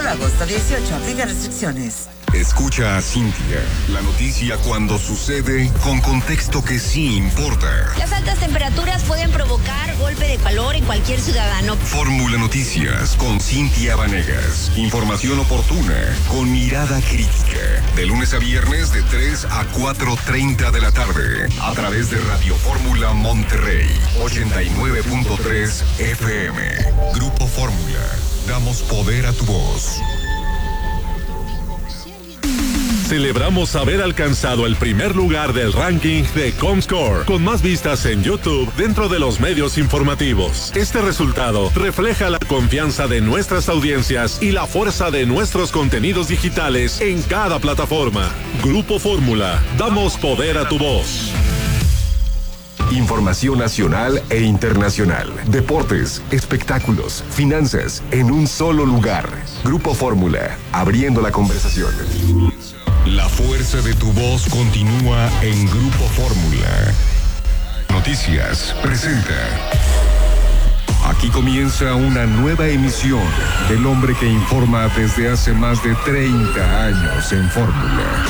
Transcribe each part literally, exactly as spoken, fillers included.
a agosto dieciocho. Aplica restricciones. Escucha a Cintia, la noticia cuando sucede con contexto que sí importa. Las altas temperaturas pueden provocar golpe de calor en cualquier ciudadano. Fórmula Noticias con Cintia Vanegas. Información oportuna con mirada crítica. De lunes a viernes de tres a cuatro treinta de la tarde. A través de Radio Fórmula Monterrey. ochenta y nueve punto tres F M. Grupo Fórmula. Damos poder a tu voz. Celebramos haber alcanzado el primer lugar del ranking de Comscore, con más vistas en YouTube dentro de los medios informativos. Este resultado refleja la confianza de nuestras audiencias y la fuerza de nuestros contenidos digitales en cada plataforma. Grupo Fórmula, damos poder a tu voz. Información nacional e internacional. Deportes, espectáculos, finanzas, en un solo lugar. Grupo Fórmula, abriendo la conversación. La fuerza de tu voz continúa en Grupo Fórmula. Noticias presenta. Aquí comienza una nueva emisión del hombre que informa desde hace más de treinta años en Fórmula.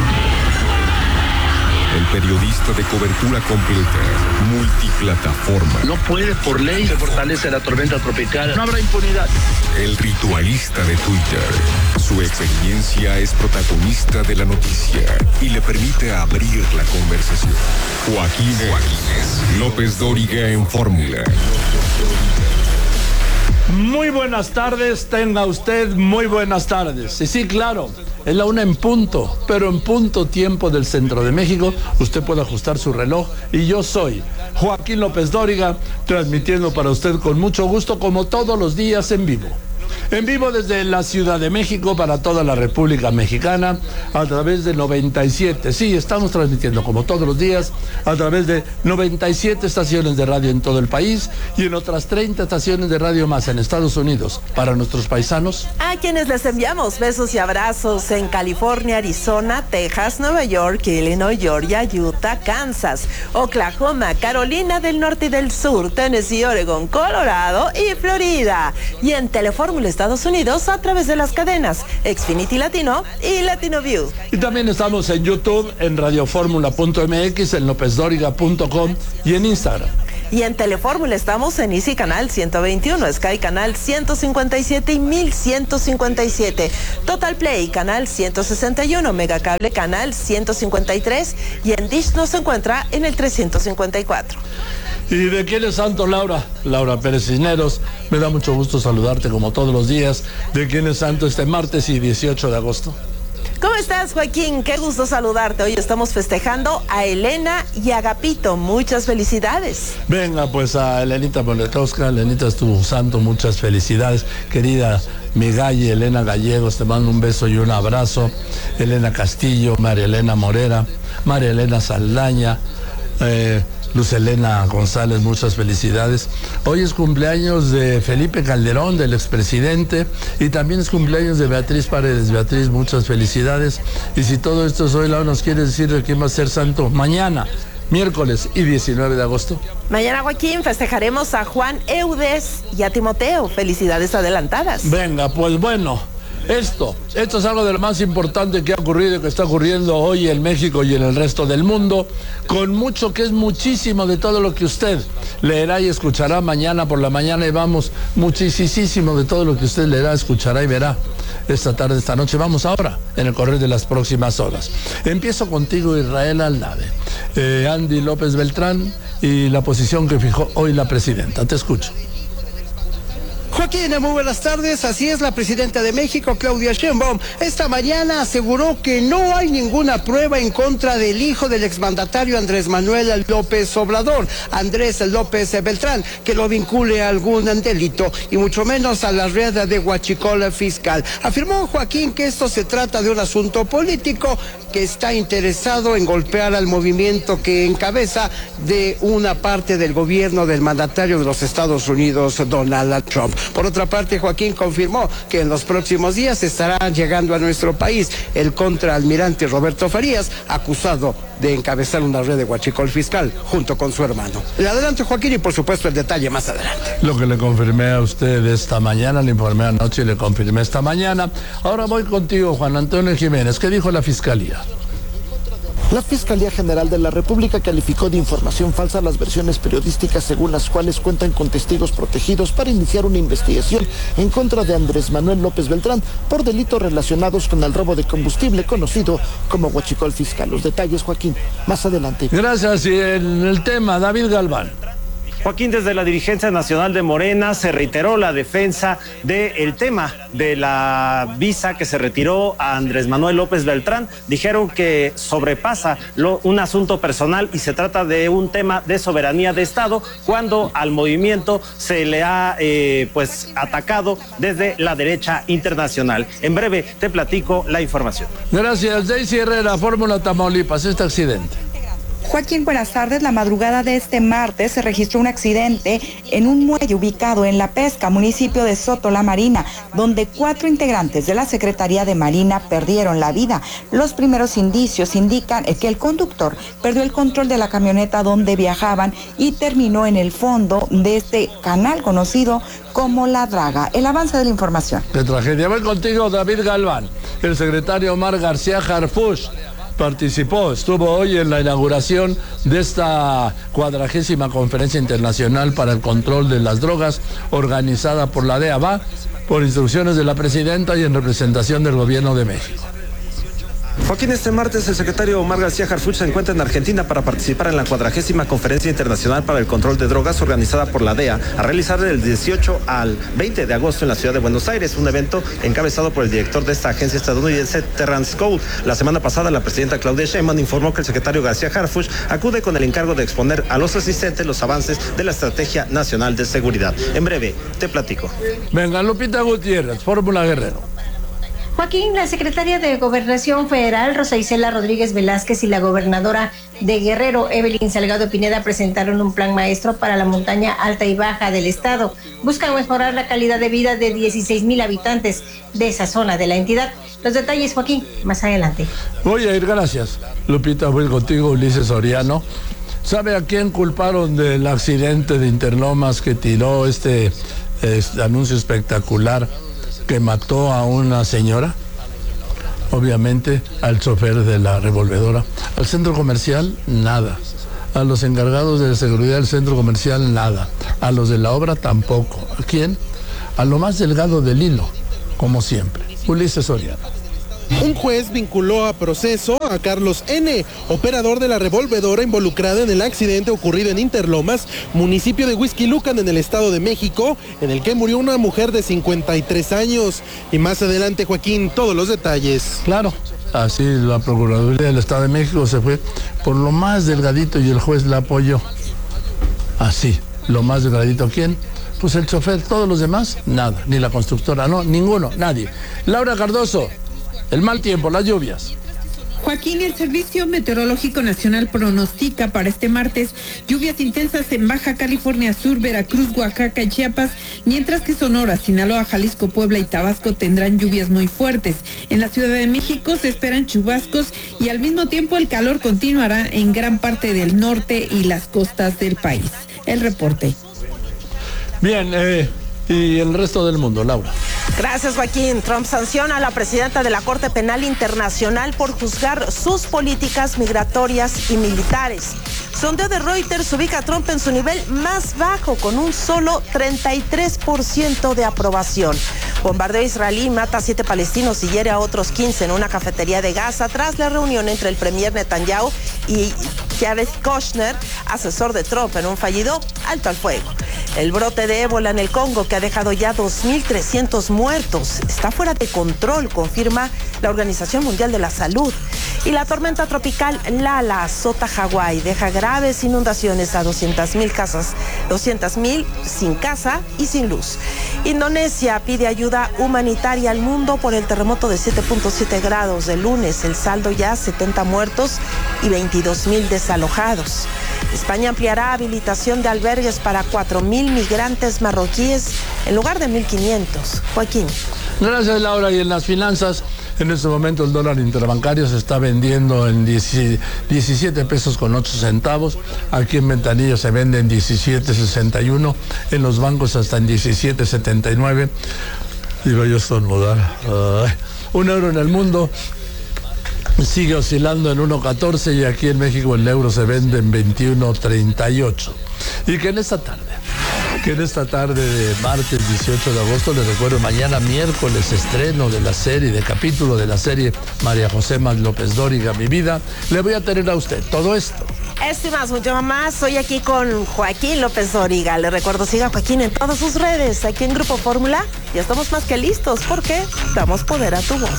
El periodista de cobertura completa, multiplataforma. No puede por ley, se fortalece la tormenta tropical, no habrá impunidad. El ritualista de Twitter. Su experiencia es protagonista de la noticia y le permite abrir la conversación. Joaquín, Joaquín López Dóriga en Fórmula. Muy buenas tardes, tenga usted muy buenas tardes. Y sí, claro, es la una en punto, pero en punto tiempo del centro de México. Usted puede ajustar su reloj y yo soy Joaquín López Dóriga, transmitiendo para usted con mucho gusto, como todos los días, en vivo. En vivo desde la Ciudad de México para toda la República Mexicana a través de noventa y siete. Sí, estamos transmitiendo como todos los días a través de noventa y siete estaciones de radio en todo el país y en otras treinta estaciones de radio más en Estados Unidos para nuestros paisanos. A quienes les enviamos besos y abrazos en California, Arizona, Texas, Nueva York, Illinois, Georgia, Utah, Kansas, Oklahoma, Carolina del Norte y del Sur, Tennessee, Oregon, Colorado y Florida. Y en Telefórmula Estados Unidos a través de las cadenas Xfinity Latino y Latino View. Y también estamos en YouTube, en radioformula punto m x, en lopez dóriga punto com y en Instagram. Y en Telefórmula estamos en Easy Canal ciento veintiuno, Sky Canal ciento cincuenta y siete y mil ciento cincuenta y siete, Total Play Canal ciento sesenta y uno, Megacable Canal ciento cincuenta y tres y en Dish nos encuentra en el trescientos cincuenta y cuatro. ¿Y de quién es santo, Laura? Laura Pérez Cisneros, me da mucho gusto saludarte como todos los días. ¿De quién es santo este martes y dieciocho de agosto? ¿Cómo estás, Joaquín? Qué gusto saludarte. Hoy estamos festejando a Elena y a Agapito. Muchas felicidades. Venga, pues a Elenita Boletowska. Elenita es tu santo, muchas felicidades. Querida mi galle, Elena Gallegos, te mando un beso y un abrazo. Elena Castillo, María Elena Morera, María Elena Saldaña, eh... Luz Elena González, muchas felicidades. Hoy es cumpleaños de Felipe Calderón, del expresidente, y también es cumpleaños de Beatriz Paredes. Beatriz, muchas felicidades. Y si todo esto es hoy, Laura, ¿nos quiere decir de quién va a ser santo mañana, miércoles y diecinueve de agosto? Mañana, Joaquín, festejaremos a Juan Eudes y a Timoteo. Felicidades adelantadas. Venga, pues bueno. Esto, esto es algo de lo más importante que ha ocurrido y que está ocurriendo hoy en México y en el resto del mundo, con mucho que es muchísimo de todo lo que usted leerá y escuchará mañana por la mañana, y vamos, muchísimo de todo lo que usted leerá, escuchará y verá esta tarde, esta noche. Vamos ahora en el correr de las próximas horas. Empiezo contigo, Israel Aldave, eh, Andy López Beltrán y la posición que fijó hoy la presidenta. Te escucho. Joaquín, muy buenas tardes. Así es, la presidenta de México, Claudia Sheinbaum, esta mañana aseguró que no hay ninguna prueba en contra del hijo del exmandatario Andrés Manuel López Obrador, Andrés López Beltrán, que lo vincule a algún delito y mucho menos a la red de huachicol fiscal. Afirmó Joaquín que esto se trata de un asunto político que está interesado en golpear al movimiento que encabeza de una parte del gobierno del mandatario de los Estados Unidos, Donald Trump. Por Por otra parte, Joaquín confirmó que en los próximos días estará llegando a nuestro país el contraalmirante Roberto Farías, acusado de encabezar una red de huachicol fiscal junto con su hermano. Le adelanto, Joaquín, y por supuesto el detalle más adelante. Lo que le confirmé a usted esta mañana, le informé anoche y le confirmé esta mañana. Ahora voy contigo, Juan Antonio Jiménez. ¿Qué dijo la Fiscalía? La Fiscalía General de la República calificó de información falsa las versiones periodísticas según las cuales cuentan con testigos protegidos para iniciar una investigación en contra de Andrés Manuel López Beltrán por delitos relacionados con el robo de combustible conocido como huachicol fiscal. Los detalles, Joaquín, más adelante. Gracias. Y en el tema, David Galván. Joaquín, desde la dirigencia nacional de Morena se reiteró la defensa del tema de la visa que se retiró a Andrés Manuel López Beltrán. Dijeron que sobrepasa lo, un asunto personal y se trata de un tema de soberanía de Estado, cuando al movimiento se le ha eh, pues atacado desde la derecha internacional. En breve te platico la información. Gracias, Daisy Herrera, Fórmula Tamaulipas, este accidente. Joaquín, buenas tardes. La madrugada de este martes se registró un accidente en un muelle ubicado en La Pesca, municipio de Soto La Marina, donde cuatro integrantes de la Secretaría de Marina perdieron la vida. Los primeros indicios indican que el conductor perdió el control de la camioneta donde viajaban y terminó en el fondo de este canal conocido como La Draga. El avance de la información. Qué tragedia. Voy contigo, David Galván. El secretario Omar García Harfuch participó, estuvo hoy en la inauguración de esta cuadragésima conferencia internacional para el control de las drogas organizada por la D E A B A por instrucciones de la presidenta y en representación del gobierno de México. Joaquín, este martes el secretario Omar García Harfuch se encuentra en Argentina para participar en la cuadragésima conferencia internacional para el control de drogas organizada por la D E A, a realizar del dieciocho al veinte de agosto en la ciudad de Buenos Aires, un evento encabezado por el director de esta agencia estadounidense, Terrence Cole. La semana pasada la presidenta Claudia Sheinbaum informó que el secretario García Harfuch acude con el encargo de exponer a los asistentes los avances de la Estrategia Nacional de Seguridad. En breve te platico. Venga, Lupita Gutiérrez, Fórmula Guerrero. Joaquín, la secretaria de Gobernación Federal, Rosa Isela Rodríguez Velázquez, y la gobernadora de Guerrero, Evelyn Salgado Pineda, presentaron un plan maestro para la montaña alta y baja del estado. Buscan mejorar la calidad de vida de dieciséis mil habitantes de esa zona de la entidad. Los detalles, Joaquín, más adelante. Voy a ir, gracias. Lupita, voy contigo, Ulises Soriano. ¿Sabe a quién culparon del accidente de Interlomas que tiró este, este anuncio espectacular que mató a una señora? Obviamente al chofer de la revolvedora. Al centro comercial, nada. A los encargados de seguridad del centro comercial, nada. A los de la obra, tampoco. ¿A quién? A lo más delgado del hilo, como siempre. Ulises Soriano. Un juez vinculó a proceso a Carlos N., operador de la revolvedora involucrada en el accidente ocurrido en Interlomas, municipio de Huixquilucan, en el Estado de México, en el que murió una mujer de cincuenta y tres años. Y más adelante, Joaquín, todos los detalles. Claro, así la Procuraduría del Estado de México se fue por lo más delgadito y el juez la apoyó. Así, lo más delgadito. ¿Quién? Pues el chofer. Todos los demás, nada. Ni la constructora, no, ninguno, nadie. Laura Cardoso. El mal tiempo, las lluvias. Joaquín, el Servicio Meteorológico Nacional pronostica para este martes lluvias intensas en Baja California Sur, Veracruz, Oaxaca y Chiapas, mientras que Sonora, Sinaloa, Jalisco, Puebla y Tabasco tendrán lluvias muy fuertes. En la Ciudad de México se esperan chubascos y al mismo tiempo el calor continuará en gran parte del norte y las costas del país. El reporte. Bien, eh, y el resto del mundo, Laura. Gracias, Joaquín. Trump sanciona a la presidenta de la Corte Penal Internacional por juzgar sus políticas migratorias y militares. Sondeo de Reuters ubica a Trump en su nivel más bajo, con un solo treinta y tres por ciento de aprobación. Bombardeo israelí mata a siete palestinos y hiere a otros quince en una cafetería de Gaza tras la reunión entre el premier Netanyahu y Jared Kushner, asesor de Trump, en un fallido alto al fuego. El brote de ébola en el Congo, que ha dejado ya dos mil trescientos muertos, está fuera de control, confirma la Organización Mundial de la Salud. Y la tormenta tropical Lala azota Hawái, deja graves inundaciones a doscientas mil casas, doscientas mil sin casa y sin luz. Indonesia pide ayuda humanitaria al mundo por el terremoto de siete punto siete grados del lunes. El saldo ya setenta muertos y veintidós mil desalojados. España ampliará habilitación de albergues para cuatro mil migrantes marroquíes en lugar de mil quinientos. Joaquín. Gracias, Laura. Y en las finanzas, en este momento el dólar interbancario se está vendiendo en diecisiete pesos con ocho centavos. Aquí en Ventanillo se vende en diecisiete sesenta y uno. En los bancos hasta en diecisiete setenta y nueve. Digo yo estornudar. Ay. Un euro en el mundo sigue oscilando en uno catorce y aquí en México el euro se vende en veintiuno treinta y ocho. Y que en esta tarde, que en esta tarde de martes dieciocho de agosto, les recuerdo, mañana miércoles estreno de la serie, de capítulo de la serie María José Más López Dóriga, Mi Vida, le voy a tener a usted todo esto. Esto y más, mucho más. Soy aquí con Joaquín López Dóriga. Le recuerdo, siga a Joaquín en todas sus redes. Aquí en Grupo Fórmula ya estamos más que listos porque damos poder a tu voz.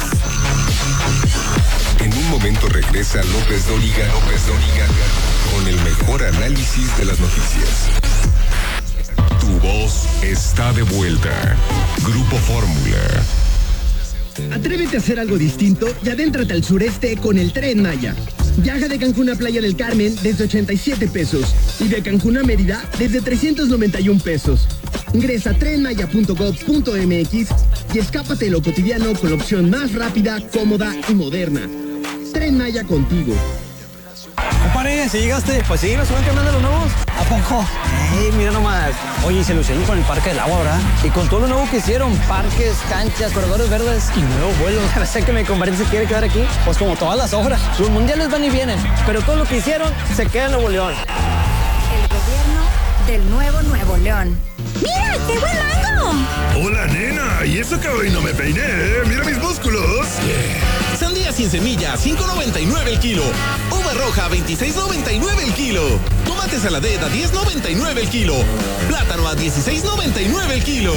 En un momento regresa López Dóriga, López Dóriga, con el mejor análisis de las noticias. Tu voz está de vuelta. Grupo Fórmula. Atrévete a hacer algo distinto y adéntrate al sureste con el Tren Maya. Viaja de Cancún a Playa del Carmen desde ochenta y siete pesos y de Cancún a Mérida desde trescientos noventa y un pesos. Ingresa a tren maya punto gob punto m x y escápate de lo cotidiano con la opción más rápida, cómoda y moderna. Tren Maya contigo. Compadre, ¿si llegaste? Pues sí, me suben que mandan los nuevos. ¿A poco? Ey, mira nomás. Oye, se lucieron con el Parque del Agua, ¿verdad? Y con todo lo nuevo que hicieron, parques, canchas, corredores verdes y nuevos vuelos. A sé que mi compadre se quiere quedar aquí. Pues como todas las obras. Los mundiales van y vienen, pero todo lo que hicieron se queda en Nuevo León. El gobierno del nuevo Nuevo León. ¡Mira, qué buen mango! Hola, nena. ¿Y eso que hoy no me peiné? ¡Mira mis músculos! Yeah. Sandía sin semillas, cinco noventa y nueve el kilo. Uva roja, veintiséis noventa y nueve el kilo. Tomate saladet a diez noventa y nueve el kilo. Plátano a dieciséis noventa y nueve el kilo.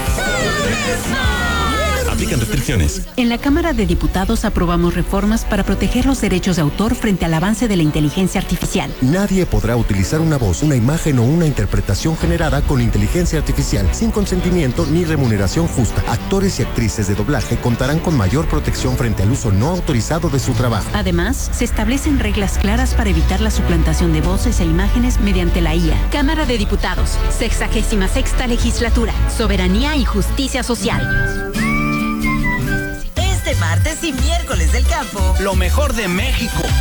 Aplican restricciones. En la Cámara de Diputados aprobamos reformas para proteger los derechos de autor frente al avance de la inteligencia artificial. Nadie podrá utilizar una voz, una imagen o una interpretación generada con inteligencia artificial sin consentimiento ni remuneración justa. Actores y actrices de doblaje contarán con mayor protección frente al uso no autorizado de su trabajo. Además, se establecen reglas claras para evitar la suplantación de voces e imágenes mediante la I A. Cámara de Diputados, sexagésima sexta legislatura, soberanía y justicia social. Martes y miércoles del campo. Lo mejor de México.